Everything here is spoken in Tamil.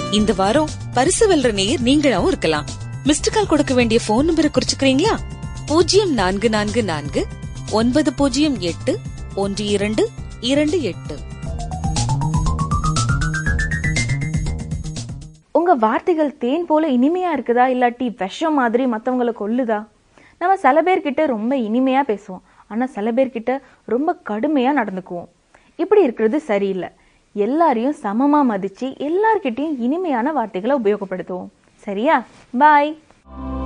இந்த வாரம் பரிசு வெல்ற நேயர் நீங்களாவும் இருக்கலாம். மிஸ்டு கால் கொடுக்க வேண்டிய போன் நம்பரை குறிச்சுக்கிறீங்களா? 0444-908-1228. உங்க வார்த்தைகள் தேன் போல இனிமையா இருக்குதா, இல்லாட்டி விஷம் மாதிரி மத்தவங்களை கொல்லுதா? நம்ம சில பேர்கிட்ட ரொம்ப இனிமையா பேசுவோம், ஆனா சில பேர்கிட்ட ரொம்ப கடுமையா நடந்துக்குவோம். இப்படி இருக்கிறது சரியில்லை. எல்லாரையும் சமமா மதிச்சு எல்லார்கிட்டையும் இனிமையான வார்த்தைகளை உபயோகப்படுத்துவோம். சரியா? பாய்.